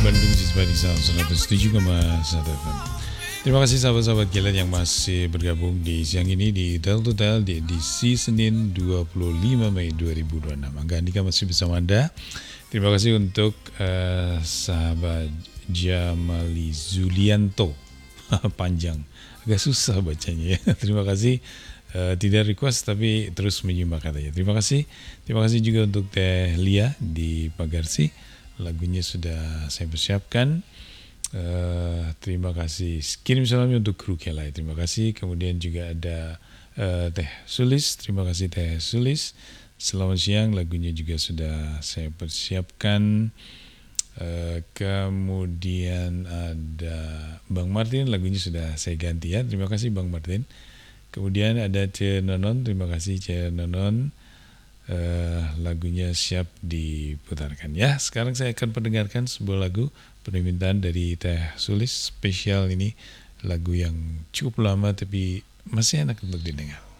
Bandung Cisbadi 107,1 FM. Terima kasih sahabat-sahabat Kilat yang masih bergabung di siang ini di Tel to Tel di edisi Senin 25 Mei 2026. Angga Andika masih bersama Anda. Terima kasih untuk sahabat Jamali Zulianto. Panjang, agak susah bacanya ya. Terima kasih. Tidak request tapi terus menyimak katanya. Terima kasih juga untuk Teh Lia di Pagarsi. Lagunya sudah saya persiapkan. Terima kasih. Kirim salamnya untuk kru Kelai. Terima kasih. Kemudian juga ada Teh Sulis. Terima kasih Teh Sulis. Selamat siang. Lagunya juga sudah saya persiapkan. Kemudian ada Bang Martin. Lagunya sudah saya ganti ya. Terima kasih Bang Martin. Kemudian ada Ce Nonon. Terima kasih Ce Nonon. Lagunya siap diputarkan ya. Sekarang saya akan pendengarkan sebuah lagu permintaan dari Teh Sulis spesial ini, lagu yang cukup lama tapi masih enak untuk didengar.